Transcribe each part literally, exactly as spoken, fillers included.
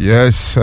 Yes,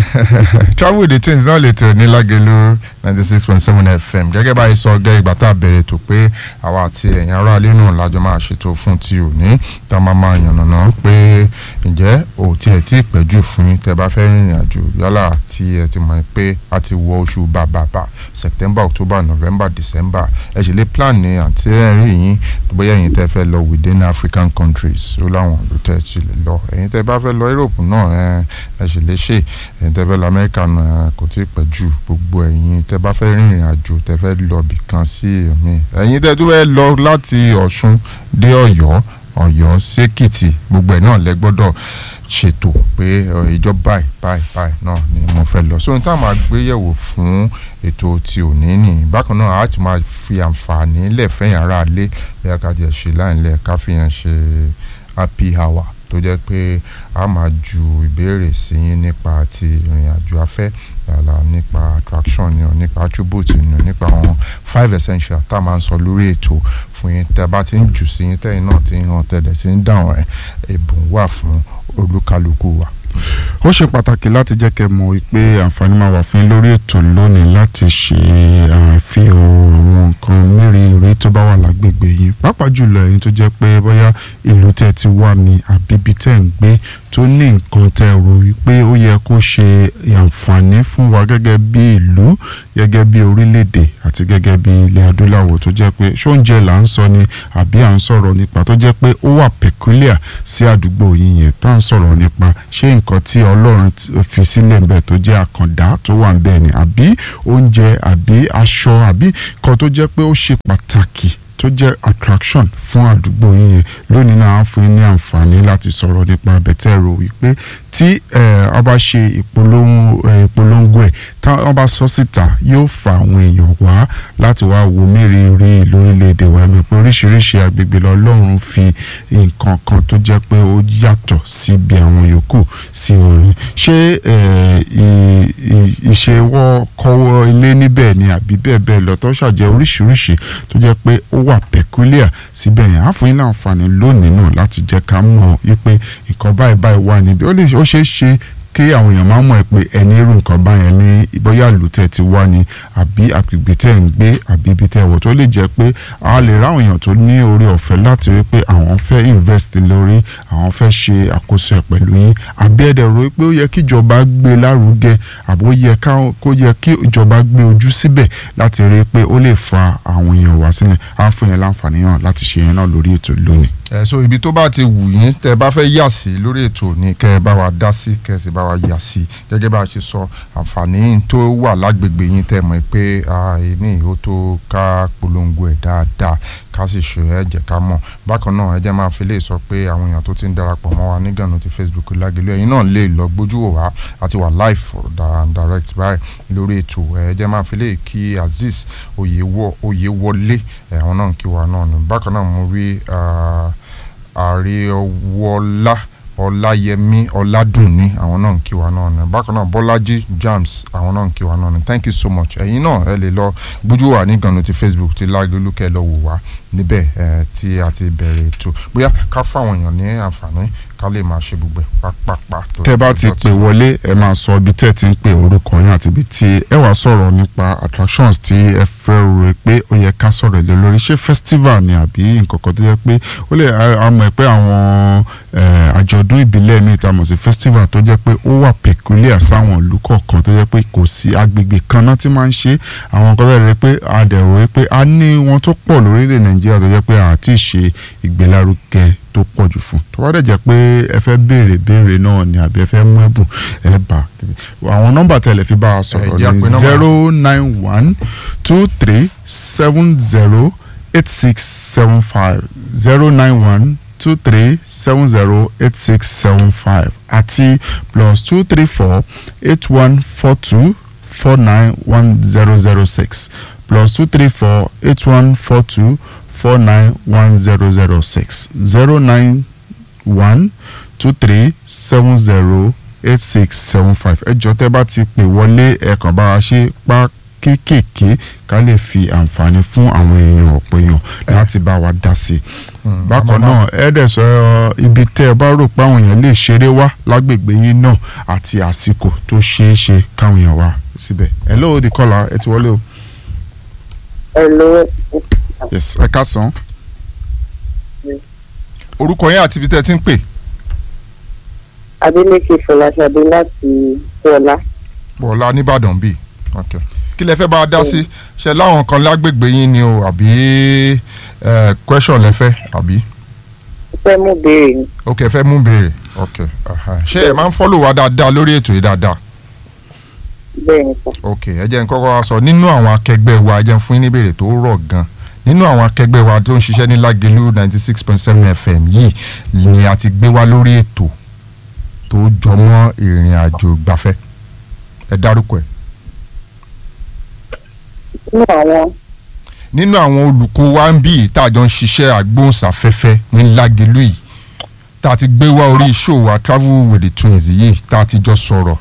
Travel with the Twins náà lè tẹ̀ ní Lágelú ninety six point seven F M. Gẹ́gẹ́ báyìí sọ gẹ́ ìgbà tá a bẹ̀rẹ̀ tó pé àwa àti ẹ̀yin ará ilé náà lájọ máa ṣètò fún ti òní tá a máa máa yànnàná pé ǹjẹ́ ò tiẹ̀ tí ì pẹ́jù fún yín tẹ́ bá fẹ́ rìnrìn àjò yálà tí ẹ ti mọ̀ pé a ti wọ oṣù bàbàbà September, October, November, December ẹ ṣe lè plan ní àti ẹ̀rín yín bóyá ẹ̀yin tẹ́ fẹ́ lọ within African countries ó láwọn ìlú tẹ́ ti lè lọ ẹ̀yin tẹ́ bá fẹ́ lọ Europe náà ẹ ṣe lè ṣe ẹ̀yin tẹ́ fẹ́ lọ America náà kò tí ì pẹ́jù gbogbo ẹ̀yin tẹ́ bá fẹ́ rìnrìn àjò tẹ́ fẹ́ lọ bìkan sí èmi ẹ̀yin tẹ́ tó fẹ́ lọ láti Ọ̀ṣun dé Ọ̀yọ́ Ọ̀yọ́ sékìtì gbogbo ẹ̀ náà lẹ gbọ́dọ̀ ṣètò pé ìjọ báyìí báyìí báyìí náà ni mo fẹ́ lọ sóhun tá a máa gbé yẹ̀wò fún ètò tí ò ní nì bákan náà a ti máa fi àǹfààní lẹ́fẹ̀ẹ́ ara lé bẹ́ẹ̀ ká tiẹ̀ ṣe láìlẹ̀ ká fi hàn ṣe happy hour tó jẹ́ pé a máa ju ìbéèrè sí yín nípa ti ìrìn àjò afẹ́ yàrá nípa attraction ni o nípa attribute ni o nípa àwọn five essential tá a máa ń sọ lórí ètò fún yín tẹ́ bá ti ń jù sí yín tẹ́yìn náà ti ń hàn tẹ́lẹ̀ sí ń dáhùn ẹ̀ ẹ̀bùn wà fún olúkálùkù wa. Ó ṣe pàtàkì láti jẹ́ kẹ́ mọ̀ pé àǹfààní máa wà fún yín lórí ètò lónìí láti ṣe àfihàn àwọn nǹkan mẹ́rìírí tó bá wà lágbègbè yín pàápàá jùlọ ẹ̀yin tó jẹ́ pé bóyá ìlú tẹ́ ti wà ní àbíbí tẹ́ ń gbé tó ní nǹkan tẹ́ rò wípé ó yẹ kó ṣe àǹfààní fún wa gẹ́gẹ́ bí ìlú gẹ́gẹ́ bí orílẹ̀-èdè àti gẹ́gẹ́ bí ilẹ̀ adúláwọ̀ tó jẹ́ pé ṣóúnjẹ là ń sọ ni àbí à ń sọ̀rọ̀ nípa tó jẹ́ pé ó wà peculiar sí àdúgbò yín yẹn tá à ń sọ̀rọ̀ nípa ṣé nǹkan tí Ọlọ́run fi sílẹ̀ ńbẹ̀ tó jẹ́ àkàndá tó wà ńbẹ̀ ni àbí oúnjẹ àbí aṣọ àbí nǹkan tó jẹ́ pé ó ṣe pàtàkì tó jẹ́ attraction fún àdúgbò yín yẹn lónìí náà á fún yín ní àǹfààní láti sọ̀rọ̀ nípa abẹ́tẹ̀rò wípé tí wọ́n bá ṣe ìpolongo ẹ̀ tí wọ́n bá sọ síta yóò fa àwọn èèyàn wá láti wá wo mérìírí lórílẹ̀‐èdè wa mi pé oríṣiríṣi agbègbè lọ́lọ́run fi nǹkan kan tó jẹ́ pé ó yàtọ̀ síbi àwọn yòókù sí wọn ṣé ìṣèwọ́ kọ́wọ́ ilé níbẹ̀ ni àbí bẹ́ẹ̀ bẹ́ẹ̀ lọ tó ṣàjẹ́ oríṣiríṣi tó jẹ́ pé ó wà peculiar síbẹ̀ yẹn á fún yín láǹfààní lónìí náà láti jẹ́ ká mọ̀ wípé nǹkan báyìí báyìí wà níbi ó lè ó ṣeé ṣe kí àwọn èèyàn máa mọ̀ pé ẹni irú nǹkan báyẹn ní bóyá ìlú tẹ́ ti wá ni àbí àgbègbè tẹ́ ń gbé àbí ibi tẹ́ wọ̀ tó lè jẹ́ pé a lè ráwọn èèyàn tó ní orí ọ̀fẹ́ láti rí pé àwọn fẹ́ invest lórí àwọn fẹ́ ṣe àkóso ẹ̀ pẹ̀lú yín àbí ẹ̀dẹ̀ rò pé ó yẹ kí ìjọba gbé lárugẹ àbó yẹ kó yẹ kí ìjọba gbé ojú síbẹ̀ láti rí pé ó lè fa àwọn èèyàn wá sílẹ̀ á fún yẹn láǹfààní hàn láti ṣe yẹn náà lórí ètò lónìí. ẹ so ibi tó bá ti wù yín tẹ́ bá fẹ́ yà sí lórí ètò ní kẹ́ ẹ bá wa dá sí kẹ́ ẹ sì bá wa yà sí gẹ́gẹ́ bá a ṣe sọ àǹfààní tó wà lágbègbè yín tẹ́ mọ̀ pé ẹni ó tó ká polongo ẹ̀ dáadáa ká sì ṣe ẹ jẹ́ ká mọ̀ bákan náà ẹ jẹ́ máa fi lè sọ pé àwọn èèyàn tó ti ń darapọ̀ mọ́ wa nígànnà ti Facebook Lágelú ẹ̀yin náà lè lọ gbójú wò wá àti wà live and direct báyìí lórí ètò ẹ jẹ́ máa fi lè kí Azeez Oyèwọlé àwọn náà kí wa náà ni bákan náà mo rí Àríọwọlá Ọláyẹmí Ọládùnní àwọn náà ń kí wa náà ni bákan náà Bọ́lájí James àwọn náà ń kí wa náà ni thank you so much ẹ̀yin náà ẹ lè lọ gbójú wà ní gànà ti Facebook ti Lágelú kẹ́ lọ wò wá níbẹ̀ ẹ̀ tí a ti bẹ̀rẹ̀ ètò bóyá ká fáwọn èèyàn ní àǹfààní ká lè máa ṣe gbogbo ẹ̀ pápápá. tẹ́ bá ti pè wọlé ẹ máa sọ ibi tẹ́ ti ń pè orúkọ yín àti ibi tí ẹ wàá sọ̀rọ̀ nípa attractions tí ẹ fẹ́ rò pé ó yẹ ká sọ̀rọ̀ lé lórí ṣé festival ni àbí nǹkan kan tó yẹ pé ó lè àmọ̀ ẹ̀ pé àwọn àjọ̀dún ìbílẹ̀ mi ta mọ̀ sí festival tó jẹ́ pé ó wà peculiar sáwọn ìlú kọ̀ọ̀kan tó jẹ́ pé kò sí agbègbè kan náà tí máa ń ṣe àwọn nǹkan tó yẹ pé a dẹ̀ rò pé a ní wọn tó pọ̀ lórílẹ̀ Nàìjíríà tó jẹ́ pé àti ṣe ìgbélárugẹ tó pọ̀ jù fún tó wá dẹ̀ jẹ́ pé ẹ fẹ́ béèrè béèrè náà ni àbí ẹ fẹ́ mú ẹ̀bùn ẹ bá àwọn nọ́mbà tẹ̀lé fi bá a sọ̀rọ̀ ní zero nine one two three seven zero eight six seven five zero nine one two three seven zero eight six seven five àti plus two three four eight one four two four nine one zero zero six plus two three four eight one four two four nine one zero zero six zero nine one two three seven zero eight six seven five ẹ jọ̀ọ́ tẹ́ bá ti pè wọlé ẹ kàn bá wa ṣe pa kéékèèké ká lè fi àǹfààní fún àwọn èèyàn ọ̀pọ̀ èèyàn láti bá wa dá sí i. bákan náà ẹ dẹ̀ sọ ibi tẹ́ ẹ bá rò pé àwọn èèyàn lè ṣeré wá lágbègbè yín náà àti àsìkò tó ṣeé ṣe káwọn èèyàn wá síbẹ̀. hello the caller ẹ ti wọlé o. hello. yes ẹ káàsán. orúkọ yín àti ibi tẹ́ ẹ ti ń pè. Adeleke Fọláṣadé láti Bọ́lá. Bọ́lá nìbàdàn bíi okay. kí lẹ fẹ́ bá a dá sí ṣe láwọn kan lágbègbè yín ni o àbí question lẹ fẹ́ àbí. fẹ́ mú béèrè ni. ok fẹ́ mú béèrè ok ṣé ẹ máa ń fọ́lò wa dáadáa lórí ètò yìí dáadáa. bẹ́ẹ̀ni sà. ok ẹ jẹ́ n kọ́kọ́ sọ nínú àwọn akẹgbẹ́ wa ẹ jẹ́ n fún yín ní béèrè tó rọ̀ gan nínú àwọn akẹgbẹ́ wa tó ń ṣiṣẹ́ ní Lágelú ninety six point seven F M yìí ni a ti gbé wá lórí ètò tó jọmọ́ ìrìn àjò gbafẹ́ ẹ dárúkọ ẹ. nínú àwọn. nínú àwọn olùkọ́ wa ń bí tá a jọ ń ṣiṣẹ́ àgbóhùnsáfẹ́fẹ́ ní Lágelú yìí tá a ti gbé wá orí show wa Travel with the Twins yìí tá a ti jọ sọ̀rọ̀.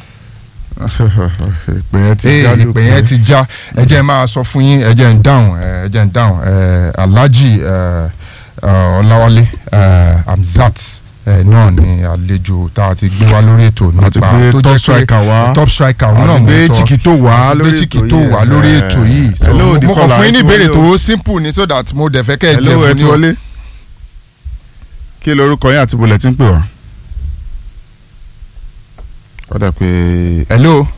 ìpè yẹn ti já ẹ jẹ́ máa sọ fún yín ẹ jẹ́ ń dáhùn ẹ jẹ́ ń dáhùn Alhaji Ọláwálé Hamzat náà ni àlejò tá a ti gbé wá lórí ètò nípa tó jẹ́ pé top striker wọn náà mo sọ àti gbé Chikito wá lórí ètò yìí mo kàn fún yín ní ìbéèrè tó simple ni so that mo dẹ̀ fẹ́ kẹ́ ẹ jẹ́ ẹ ti wọlé kí lorúkọ yín àti bolẹ̀ tí ń pè wá. ó dà pé hello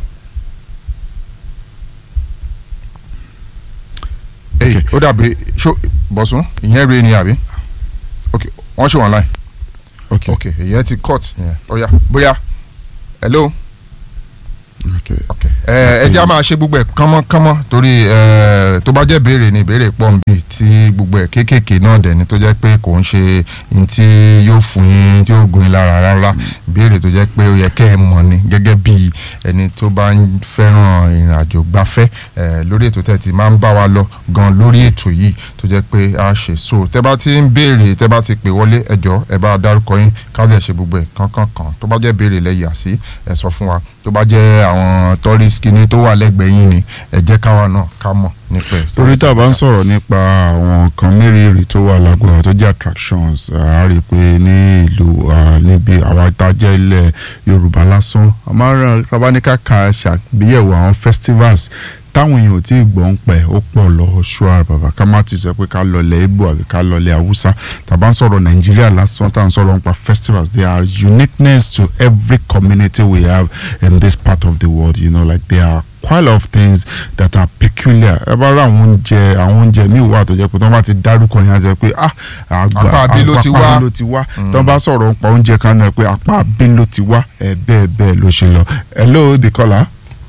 ó dàbí bọ̀sùn ìyẹn rèé ni àbí ok wọ́n ṣe wọ́n láì ok ok ìyẹn ti cut nìyẹn ó yá bóyá hello ok ok ẹ ẹ jẹ́ a máa ṣe gbogbo ẹ̀ kánmọ́kánmọ́ torí ẹ tó bá jẹ́ béèrè ni béèrè pọ̀ nbí tí gbogbo ẹ̀ kéékèèké náà dẹ̀ ni tó jẹ́ pé kò ń ṣe ní tí yóò fún yín tí yóò gun yín lára rárá béèrè tó jẹ́ pé ó yẹ kẹ́ ẹ mọ̀ ni gẹ́gẹ́ bí ẹni tó bá ń fẹ́ràn ìrìn àjò gbafẹ́ ẹ lórí ètò tẹ́ ti máa ń bá wa lọ gan lórí ètò yìí tó jẹ́ pé a ṣe so tẹ́ bá ti ń béèrè tẹ́ bá ti pè wọlé ẹ jọ̀ọ́ ẹ bá dárúkọ yín ká lè ṣe gbogbo ẹ̀ kánkànkàn tó bá jẹ́ béèrè lẹ́yà sí ẹ sọ fún wa tó bá jẹ́ àwọn tourist kìíní tó wà lẹ́gbẹ̀ẹ́ yín ni ẹ jẹ́ káwa náà ká mọ̀ nípa ẹ̀. torí tá a bá ń sọ̀rọ̀ nípa àwọn nǹkan mérìírí tó wà lágbára tó jẹ́ attractions a rí i pé ní ìlú níbi àwọn ìtajà ilẹ̀ Yorùbá lásán a máa ń ràn kábáníkà ká ṣàgbéyẹ̀wò àwọn festivals táwọn èèyàn ò tí ì gbọ́ ń pẹ́ ó pọ̀ lọ ṣùgbọ́n bàbá ká má ti sọ pé ká lọlẹ̀ Ìgbò àbí ká lọlẹ̀ Haúsá tàbá ń sọ̀rọ̀ Nàìjíríà lásán tá à ń sọ̀rọ̀ nípa festivals there are uniqueness to every community we have in this part of the world you know like there are quite a lot of things that are peculiar ẹ bá rà àwọn oúnjẹ àwọn oúnjẹ míì wà tó jẹ́ pé tí wọ́n bá ti dárúkọ yẹn á jẹ́ pé ah apá abí ló ti wá tí wọ́n bá sọ̀rọ̀ nípa oúnjẹ kan náà pé apá abí ló ti wá ẹ bẹ́ẹ̀ bẹ́ẹ̀ ló ṣe lọ hello the caller.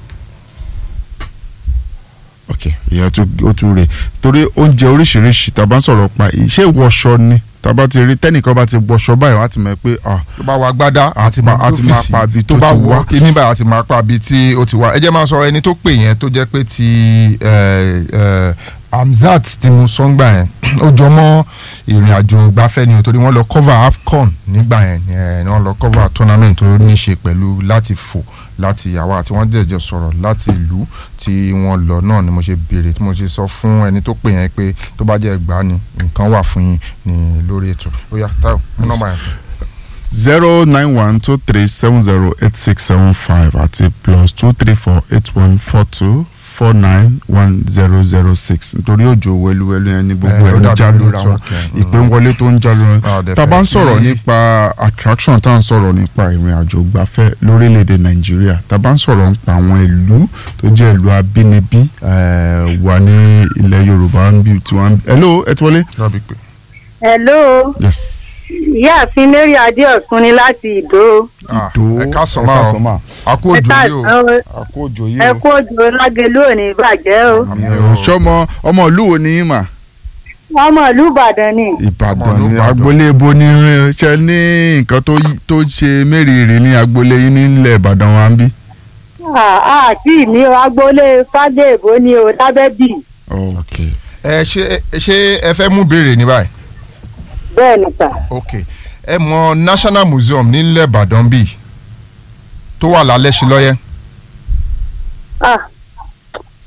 ok ìyẹn ó tún rè torí oúnjẹ oríṣiríṣi tá a bá ń sọ̀rọ̀ pa ṣé ìwọṣọ ni tá a bá ti rí tẹ́nìkan bá ti wọṣọ báyìí wọ́n á ti mọ̀ pé tó bá wá gbádá àti máa pa ibi tó ti bá wá wọ kíní báyìí àti máa pa ibi tí ó ti wá ẹ jẹ́ máa sọ̀rọ̀ ẹni tó pè yẹn tó jẹ́ pé ti Hamzat tí mo sọ ń gbà yẹn ó jọ mọ́ ìrìn àjò gbafẹ́ ni torí wọ́n lọ cover AFCON nígbà yẹn ni wọ́n lọ cover tournament tó ní ṣe pẹ̀lú láti fò láti àwa àti wọ́n jẹ́jọ́ sọ̀rọ̀ láti ìlú tí wọ́n lọ náà ni mo ṣe béèrè tí mo ṣe sọ fún ẹni tó pè yẹn pé tó bá jẹ́ ẹgbàá ni nǹkan wà fún yín ní lórí ètò ó yá Táyọ̀ mú nọ́mbà yẹn sí. zero nine one two three seven zero eight six seven five àti plus two three four eight one four two four nine one zero zero six nítorí òjò wẹluwẹlu yẹn ní gbogbo ẹ̀ ń já lóra wọn ìpè ń wọlé tó ń já lóra wọn tá a bá ń sọ̀rọ̀ nípa attraction tá a ń sọ̀rọ̀ nípa ìrìn àjò gbafẹ́ lórílẹ̀‐èdè Nàìjíríà tá a bá ń sọ̀rọ̀ nípa àwọn ìlú tó jẹ́ ìlú abínibí wà ní ilẹ̀ Yorùbá tí wọ́n. hello ẹ ti wọlé. hello. yes. ìyáàfin Mary Adéọ̀sùn ni láti Ìdó. Ìdó ẹ ká sọ máa ọ àkó òjò yìí o àkó òjò yìí o ẹ kó òjò Lágelú ò ní bàjẹ́ o. sọmọ ọmọ ìlú wo ni mà. ọmọ ìlú Ìbàdàn ni. Ìbàdàn ni agboolé ebo ní ṣe ní nǹkan tó ṣe mérìírí ní agboolé yín nílẹ̀ Ìbàdàn wa ń bí. àti ní agboolé Fádèbó ni o Lábẹ́bí. ẹ ṣe ṣé ẹ fẹ́ mú béèrè ní báyìí. bẹ́ẹ̀ ni sà. ok ẹ mọ National Museum nílẹ̀ Ìbàdàn bíi tó wà lálẹ́ sí lọ́yẹ́. ah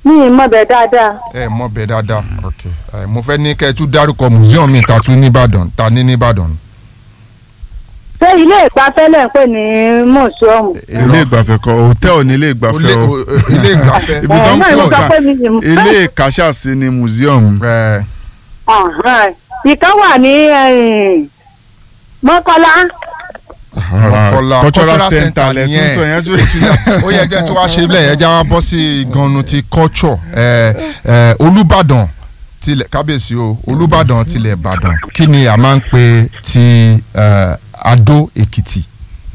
mi ì mọ̀ bẹ́ẹ̀ dáadáa. ẹ mọ̀ bẹ́ẹ̀ dáadáa ok ẹ mo fẹ́ ní kẹ́ ẹ tún dárúkọ museum mi ta tún nìbàdàn ta ní nìbàdàn. ṣé ilé ìgbafẹ́ lẹ̀ ń pè ní mọ̀ṣúọ̀mù. ilé ìgbafẹ́ kọ́ hòtẹ́ẹ̀lì ní ilé ìgbafẹ́ o ilé ìgbafẹ́. ibi tó ń náà ló fún sọ ọ̀gá pé mi ì mọ̀. ilé ìkàṣàsí ni museum. ẹ ìkan wà ní Mọ́kọ́lá. Mọ́kọ́lá cultural center lẹ tún sọ yẹn tún. ó yẹ kẹ́ tí wàá ṣe bílẹ̀ yẹn já wá bọ́ sí ìgànnù ti culture ẹ ẹ Olúbàdàn tilẹ̀ kábíyèsí o Olúbàdàn tilẹ̀ Ìbàdàn kí ni a máa ń pè ti ẹ Adó Èkìtì.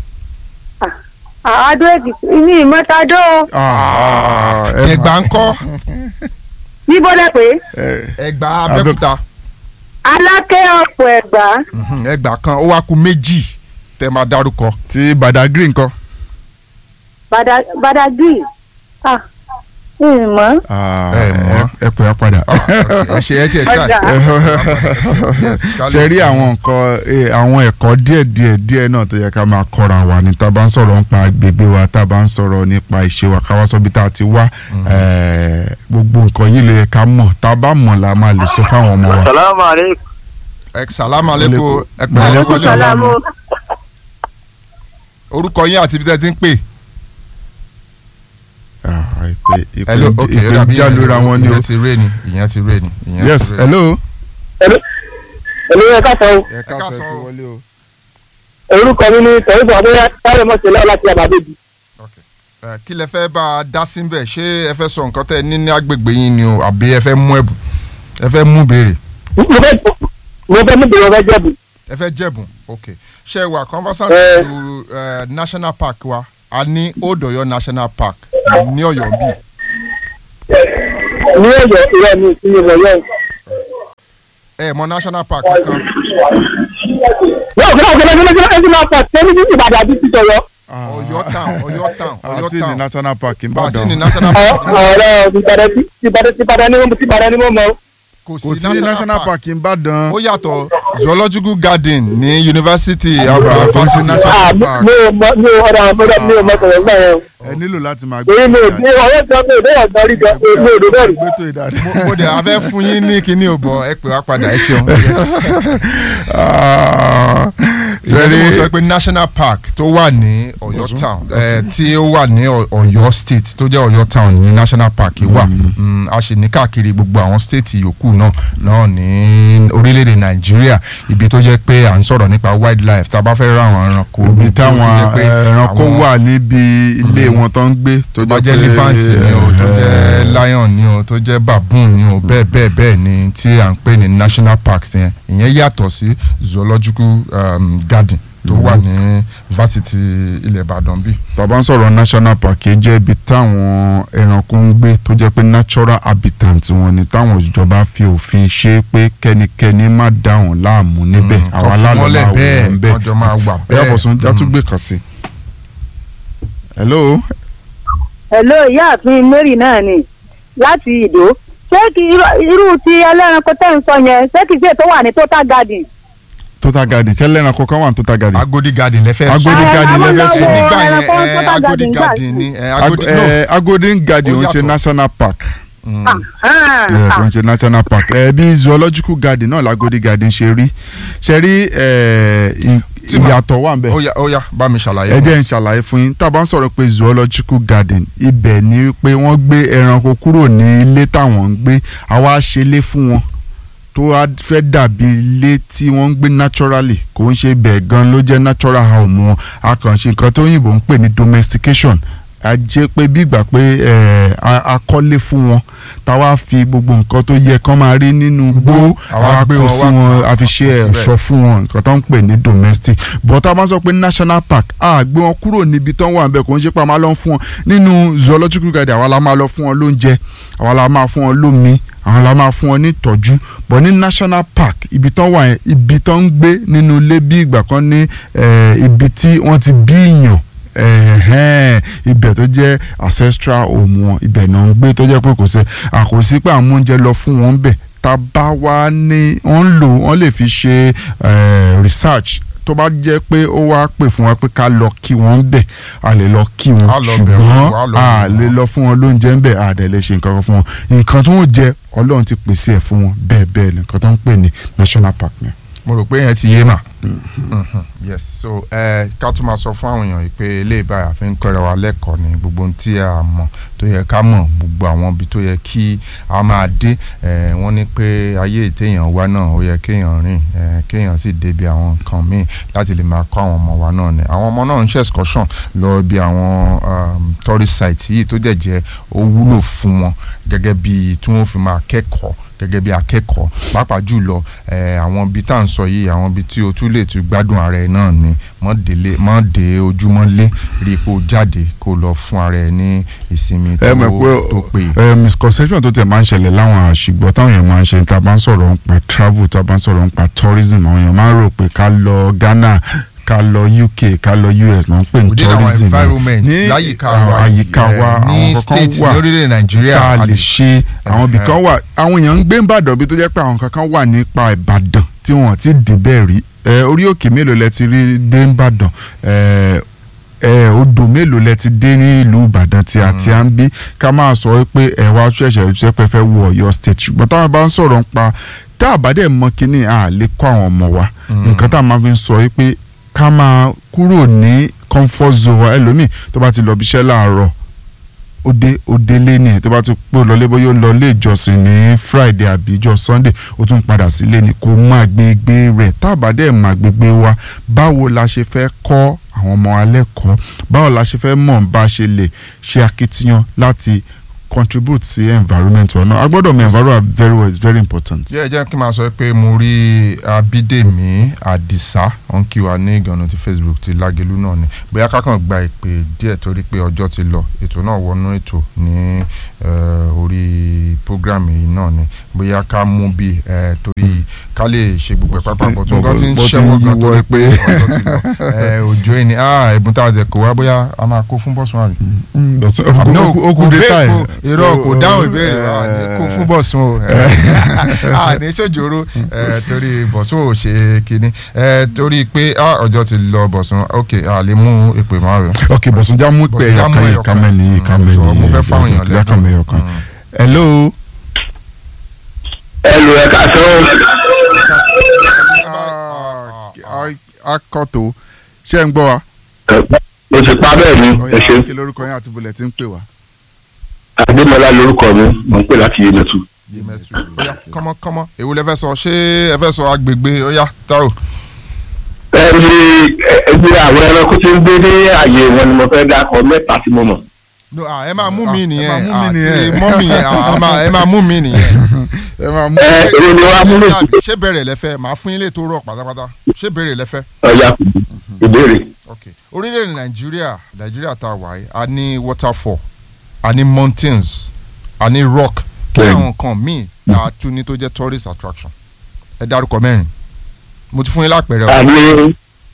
Adó Èkìtì ní ìmọ̀tadó. Ẹ̀gbá ńkọ́. níbo lẹ pé. Ẹ̀gbá Abẹ́òkúta. Aláké ọ̀pọ̀ Ẹ̀gbá. Ẹ̀gbá kan ó wá kù méjì tẹ́ máa dárúkọ. ti Badagry ńkọ́. Badagry ah ìmọ̀. ẹ mọ̀ ẹ pè é padà. ẹ ṣe ẹ tiẹ̀ try. ṣe rí àwọn nǹkan àwọn ẹ̀kọ́ díẹ̀ díẹ̀ díẹ̀ náà tó yẹ ká máa kọ́ra wa ní tá a bá ń sọ̀rọ̀ nípa agbègbè wa tá a bá ń sọ̀rọ̀ nípa ìṣe wa ká wá sọ bí tá a ti wá gbogbo nǹkan yìí ló yẹ ká mọ̀ tá a bá mọ̀ la máa lè sọ fáwọn ọmọ wa. salamu aleykum. ẹ salamu aleykum ẹ pẹ̀lẹ́ Aleykum salaam. orúkọ yín àti ibi tẹ́ ti ń pè. ìpè hello ok ìpè ó dàbí ìjà lóra wọn ni o. ìyẹn ti ré ni ìyẹn ti ré ni. ìyẹn ti yes ré ni. hello. èmi yẹn ká sọ. ẹ ká sọ ti wọlé o. orúkọ mi ni tẹ̀sán abẹ́rẹ́ sáré mọ̀sẹ̀lá láti àbádébí. Ẹ, kí lẹ fẹ́ bá a dá sí bẹ́ẹ̀ ṣé ẹ fẹ́ sọ nǹkan tẹ́ ẹ ní ní agbègbè yín ni o àbí ẹ fẹ́ mú ẹ̀bùn ẹ fẹ́ mú béèrè. mo fẹ́ mo fẹ́ níbi ìrọ̀lẹ́ jẹ̀bù. ẹ fẹ́ jẹ̀bùn ok ṣe wà conversant Eh. to uh, national park wa a ní Old Ọ̀yọ́ national park ní Ọ̀yọ́ bíi. ní ọ̀yọ́ ìrọ̀ mi ìsinmi ìrọ̀lẹ́. ẹ mọ̀ national park kankan. yóò gbọ́dọ̀ gbọ́dọ̀ gbọ́dọ̀ gbọ́dọ̀ ẹ̀sìn máa pọ̀ tẹ́lẹ̀ ní Ìbàdàn àbí ti tọ̀yọ́. Ọ̀yọ́ town Ọ̀yọ́ town Ọ̀yọ́ àti ní town national park àti ní Ìbàdàn. national park ọ̀rọ̀ Ìbàdàn tí Ìbàdàn tí Ìbàdàn ní wọ́n tí Ìbàdàn ní wọ́n mọ̀. kò sí national park Ìbàdàn. ó yàtọ̀ zoological garden ní university àgbà kò sí fásitì national Ah, mi park. mi ò mọ mi ò ọ̀rọ̀ àwọn mi ò mọ sọ̀rọ̀ gbà yẹn o. ẹ nílò láti máa gbé. èyí mi ò dé ọ̀rọ̀ tí wọ́n pè é ọ̀gbọ́n rí gan èmi ò dé bẹ́ẹ̀ rí. gbé tó ìdáná. mo mo dẹ̀ abẹ́ fún yín ní kíní òbọ̀ ẹ pè wá padà ẹ ṣeun. ìyẹn tí mo sọ pé national park tó wà ní Ọ̀yọ́ town ẹ, tí ó wà ní Ọ- Ọ̀yọ́ state tó jẹ́ Ọ̀yọ́ town ní national park wà Mm, a sì ní káàkiri gbogbo àwọn state yòókù náà náà ní orílẹ̀-èdè Nàìjíríà ibi tó jẹ́ pé à ń sọ̀rọ̀ nípa wildlife tá a bá fẹ́ ra àwọn ẹranko ibi táwọn tó jẹ́ pé ẹranko àwọn- wà níbi ilé wọn tó ń gbé. tó bá jẹ́ elephant ni o tó jẹ́ lion ni o tó jẹ́ baboon ni o bẹ́ẹ̀ bẹ́ẹ̀ bẹ́ẹ̀ ni tí à ń pè ní national parks yẹn ìyẹn yàtọ̀ sí zoological um, garden tó wà ní fásitì ilẹ̀ Ìbàdàn bí. bàbá ń sọ̀rọ̀ national park yìí jẹ́ ibi táwọn ẹranko ń gbé tó jẹ́ pé natural habitat wọn ni táwọn ìjọba fi òfin ṣe pé kẹ́nikẹ́ni má dá wọn láàmú níbẹ̀ àwọn alálẹ̀ máa wọ̀ ń bẹ̀. wọ́n jọ máa wà bẹ́ẹ̀ bẹ́ẹ̀. bọ̀sùn játúgbè kan sí. hello. hello ìyáàfin Mary náà ni láti Ìdó ṣé kí irú- irú ti ẹlẹ́ranko tẹ́ ń sọ yẹn ṣé kì í ṣe tó wà ní total garden. total garden ṣẹlẹ̀ ẹranko kan wà ní total garden. Agodi garden lẹ fẹ́ Agodi Ah, garden àwọn lẹ́fẹ̀ẹ́ lọ sí wo nígbà yẹn ẹranko ẹ, total Agodi garden garden ni ẹ, Agodi Ag- no eh, Agodi garden Ó ò ń ṣe yàtọ̀. national park. Mm. Ah, ẹ kò ń ṣe national park ẹ bí zoological garden náà l'Agodi garden ṣe rí ṣe rí ẹ, ì- Tí ma- ìyàtọ̀ wà ń bẹ̀. ó yá ó yá bá mi ṣàlàyé. ẹ jẹ́ n ṣàlàyé fún yín tá a bá ń sọ̀rọ̀ pé zoological garden ibẹ̀ ni pé wọ́n gbé ẹranko kúrò ní ilé táwọn ń gbé àwa ṣe ilé fún wọn tó wá fẹ́ dàbí ilé tí wọ́n ń gbé naturally kò ń ṣe bẹ́ẹ̀ gan ló jẹ́ natural home wọn a kàn ṣe nǹkan tó yìnbó ń pè ní domestication a jẹ́ pé bí ìgbà pé ẹ̀, a- a kọ́lé fún wọn táwa fi gbogbo nǹkan tó yẹ kán máa rí nínú gbó àwa àwa gbé kó wọn sí wá wọn ta, a fi ṣe àkóso ẹ̀ṣọ́ fún wọn nǹkan tó ń pè ní domestic but a máa sọ pé national park a gbé wọn kúrò níbi tó ń wà níbẹ̀ kò ń ṣe pé a máa lọ fún wọn nínú zoological garden àwa la máa lọ fún wọn lóúnjẹ àwa la máa fún wọn lómi àwọn la máa fún wọn ní ìtọ́jú but ní national park ibi tó ń wà yẹn ibi tó ń gbé nínú ilé bí ìgbà kan ní eh, ibi tí wọ́n ti bí ìyàn ẹ̀hẹ́n ibẹ̀ tó jẹ́ ancestral home wọn ibẹ̀ náà ń gbé tó jẹ́ pé kò sẹ́ àkòsí pé àwọn oúnjẹ lọ fún wọn bẹ̀ tá a bá wá ní wọ́n ń lò wọ́n lè fi ṣe eh, research tó bá jẹ́ pé ó wá pè fún wa pé ká lọ kí wọ́n bẹ̀ a lè lọ kí wọn ṣùgbọ́n a lè lọ fún wọn lóúnjẹ ń bẹ̀ a dẹ̀ lè ṣe nǹkan kan fún wọn nǹkan tó ń jẹ Ọlọ́run ti pèsè ẹ̀ fún wọn bẹ́ẹ̀ bẹ́ẹ̀ nǹkan tó ń pè ní national park ni. mo rò pé yẹn ti yé mà. yes so ẹ ká tún máa sọ fún àwọn èèyàn yìí pé ilé ìbára fi ń kọ́ra wa lẹ́kọ̀ọ́ ní gbogbo ohun tí a mọ̀ tó yẹ ká mọ̀ gbogbo àwọn ibi tó yẹ kí a máa dé ẹ wọ́n ní pé ayé ìtẹ̀yàn wa náà ó yẹ kéèyàn rìn ẹ kéèyàn sì débi àwọn nǹkan míì láti lè máa kọ́ àwọn ọmọ wa náà ni àwọn ọmọ náà ń ṣe excursion lọ bí àwọn um, tourist site yìí tó dẹ̀ jẹ́ ó wúlò fún wọn gẹ́gẹ́ bí tí wọ́n fi máa kẹ́kọ̀ọ́ gẹ́gẹ́ bí akẹ́kọ̀ọ́ pàápàá jùlọ àwọn ibi tá à ń sọ yìí àwọn ibi tí o tún lè tún gbádùn ara ẹ náà ni mọ́ dé ojúmọ́ lé rí i pé o jáde kó lọ fún ara ẹ ní ìsinmi tó pé. misconception tó tẹ̀ máa ń ṣẹlẹ̀ láwọn àṣìgbọ́ táwọn èèyàn máa ń ṣe tá a bá ń sọ̀rọ̀ nípa travel tá a bá ń sọ̀rọ̀ nípa tourism àwọn èèyàn máa ń rò pé ká lọ Ghana ká lọ U K ká lọ U S náà ń pè ní tourism ní àyíká wa ní state lórílẹ̀ Nàìjíríà ká lè ṣe àwọn ibì kan wà àwọn èèyàn ń gbé Ìbàdàn bí tó jẹ́ pé àwọn kankan wà nípa Ìbàdàn tí wọ́n ti débẹ̀ rí orí òkè mélòó lẹ ti rí dé Ìbàdàn odò mélòó lẹ ti dé ní ìlú Ìbàdàn tí a ti à ń bí ká máa sọ pé ẹ wá ṣẹ̀ṣẹ̀ ṣe pé fẹ́ wọ Ọ̀yọ́ state ṣùgbọ́n táwọn bá ń sọ̀rọ̀ nípa tá a bá dẹ̀ mọ kínní à lè kọ́ àwọn ọmọ wa nǹkan tá a máa fi ń sọ pé ká máa kúrò ní comfort zone wa ẹlòmíì tó bá ti lọ bíṣẹ́ láàárọ̀ òde òde lẹ́ni tó bá ti pò lọlé bóyá ó lọ ilé ìjọsìn ní Friday àbí ìjọ Sunday ó tún padà sílé ni kò mọ agbègbè rẹ̀ tá a bá dẹ̀ mọ agbègbè wa báwo la ṣe fẹ́ kọ́ àwọn ọmọ alẹ́ kọ́ báwo la ṣe fẹ́ mọ̀ bá a ṣe lè ṣe akitiyan láti contribute sí environment wa náà a gbọ́dọ̀ mọ environment very well it's very important. jẹ́ jẹ́ kí n máa sọ pé mo rí Abídèmí Àdìsá wọn kí wa ní ìgànnà ti Facebook ti Lágelú náà ni bóyá kákan gba ìpè díẹ̀ torí pé ọjọ́ ti lọ ètò náà wọnú ètò ní orí programme yìí náà ni bóyá ká mú bí torí ká lè ṣe gbogbo pápá bọ̀ tó nǹkan ti ń ṣẹ́wọ́n gan tó pé ọjọ́ ti lọ òjò yìí ni ẹ̀bùn tá a jẹ kó wá bóyá a máa kó fún bọ́sùn àrí. okùn data ẹ̀ irọ́ kò dáhùn ìbéèrè wa kó fún bọ̀sùn o ní sójóró torí bọ̀sùn ò ṣe kínní torí pé ọjọ́ ti lọ bọ̀sùn ok a lè mú ìpè máa rẹ̀. ok bọ̀sùn já mú pé ẹ̀yọ̀kan ẹ̀yọ̀kan mẹ́ni ẹ̀yọ̀kan mẹ́ni mo fẹ́ fáwọn èèyàn lẹ́kọ̀ọ́ ẹ̀yọ̀kan. hello. hello ẹ ká sọ. akọ́tò ṣé ń gbọ́ wa. mo ti pa bẹ́ẹ̀ ni ẹ ṣe. kí lórúkọ yín àti bulẹ̀ tí ń pè wá. Adémọ́lá lórúkọ mi mo ń pè láti Yemẹtu. Yemẹtu oya kọ́mọ kọ́mọ èwo lẹ fẹ́ sọ ṣé ẹ fẹ́ sọ agbègbè oya táwọn. ẹ ní ẹgbẹ́ àwọn ẹranko tí ń gbé ní ààyè wọn ni mo fẹ́ dákọ̀ mẹ́ta tí mo mọ̀. ẹ máa mú mi nìyẹn àti mọ́ mi yẹn ẹ máa mú mi nìyẹn. ẹ máa mú ẹ èrò ni wàá múlò. ṣé bẹ̀rẹ̀ lẹ́fẹ̀ máa fún ilé tó rọ̀ pátápátá ṣé bẹ̀rẹ̀ lẹ́fẹ̀. ọ̀ya ìbéèrè. orílẹ̀-èdè Nàìjíríà Nàìjíríà tá a wà yìí a ní waterfall a ní mountains a ní rock kí àwọn nǹkan míì la tún ní tó jẹ́ tourist attraction ẹ dárúkọ mẹ́rin mo ti fún yín lápẹẹrẹ o. a ní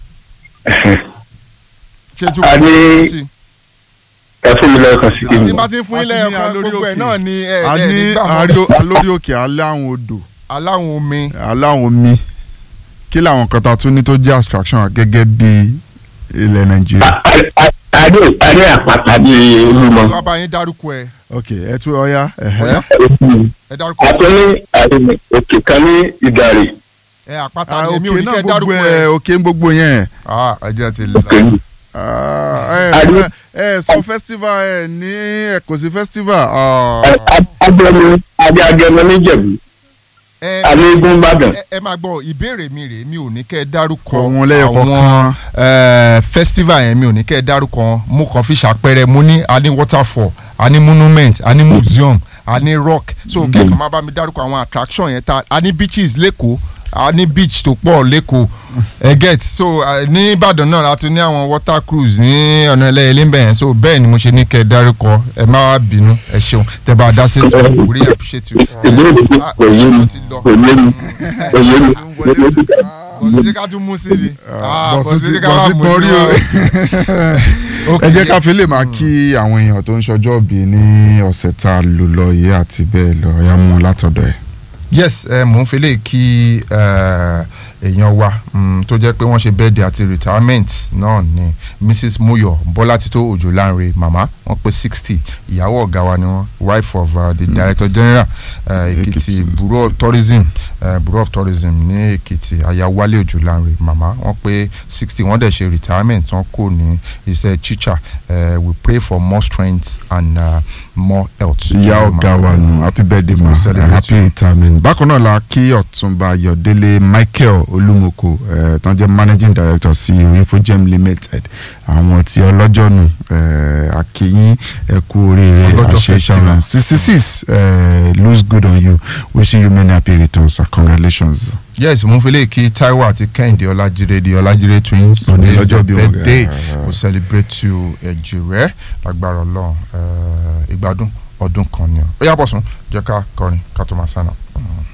ṣé tún a ní sí. ẹ fún mi lẹ́ẹ̀kan sí kí n tí mọ̀. bá ti ń fún yín lẹ́ẹ̀kan gbogbo ẹ̀ náà ni ẹ a ẹ ní nígbà alórí òkè aláwọn odò aláwọn omi aláwọn omi kí làwọn kan ta tún ní tó jẹ́ attraction gẹ́gẹ́ bí ilẹ̀ Nàìjíríà. a ní a ní àpáta ní Olúmọ. tí wọ́n bá yín dárúkọ ẹ. ok ẹ tún ọya Ọya. ẹ dárúkọ ẹ. àti ní òkè kan ní Ìdàrè. ẹ àpáta ni èmi ò ní kẹ́ dárúkọ ẹ ẹ. òkè gbogbo yẹn. ah ẹ jẹ́ ti lọ. òkè yìí. ẹ ẹ sọ festival ẹ ní Ẹ̀kọ́sí festival. Agẹmọ adé Agẹmọ níjẹ̀bú. Alégún Ìbàdàn. ẹ máa gbọ́ ìbéèrè mi rèé mi ò ní kẹ́ dárúkọ àwọn lẹ́yọ̀kọ̀ọ̀kan festival yẹn mi ò ní kẹ́ dárúkọ mo kàn fi ṣàpẹẹrẹ mo ní a ní waterfall a ní monument a ní museum a ní rock so kẹ́kọ̀ọ́ máa bá mi dárúkọ àwọn attraction yẹn ta a ní beaches lẹ́kọ̀ọ́ a ní beach tó pọ̀ lẹ́kọ̀ọ́ ẹ get so ní Ìbàdàn náà láti ní àwọn water cruise ní ọ̀nà ẹlẹ́yẹlé bẹ́ẹ̀ so bẹ́ẹ̀ ni mo ṣe ní kẹ́ dárúkọ ẹ má wá bínú ẹ ṣeun tẹ́ bá a dá sí ètò we really appreciate you. ìbéèrè kò yé mi kò yé mi kò yé mi bọ̀sí ká tún mú sí i. bọ̀sí gbọ́n rí o. ẹ jẹ́ ká fi lè máa kí àwọn èèyàn tó ń ṣọjọ́ bí ní ọ̀sẹ̀ tá a lò lọ yìí àti bẹ́ẹ̀ lọ ya mú látọ̀dọ̀ ẹ̀. yes ẹ mò ń fi lè kí èèyàn wa tó jẹ́ pé wọ́n ṣe birthday àti retirement náà ni Mrs Moyo Bọ́látító Òjòlánre màmá wọ́n pé sixty ìyàwó ọ̀gá wa ni wọ́n wife of uh, the director general Èkìtì uh, bureau of tourism uh, bureau of tourism ní Èkìtì Ayáwálé Òjòlánre màmá wọ́n pé sixty wọ́n dẹ̀ ṣe retirement wọ́n kò ní iṣẹ́ teacher uh, we pray for more strength and uh, more health. ìyá ọ̀gá wa nù happy birthday ma uh, happy retirement. bákan náà la kí Ọ̀túnba Ayọ̀délé Michael Olúmọkò uh, tó ń jẹ́ managing director sí Infogem Limited àwọn tí ọlọ́jọ́ nù akínyìn ẹ̀kú oríire àṣeṣàmù sixty six looks good on you wishing you many happy returns and congratulations. yes mo ń fẹ́lẹ́ kí Táíwò àti Kẹ́hìndé Ọlájírè di Ọlájírè twins òní lọ́jọ́ bí wọn birthday we celebrate you Èjìrẹ́ agbára Ọlọ́run ìgbádùn ọdún kan ni ó yá bọ̀sùn jẹ́ ká kọrin ká tó máa sáná.